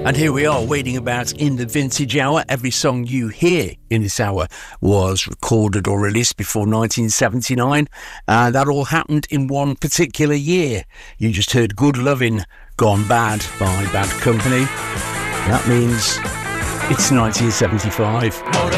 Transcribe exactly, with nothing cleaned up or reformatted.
And here we are, waiting about in the Vintage Hour. Every song you hear in this hour was recorded or released before nineteen seventy-nine. Uh, that all happened in one particular year. You just heard Good Lovin' Gone Bad by Bad Company. That means it's nineteen seventy-five.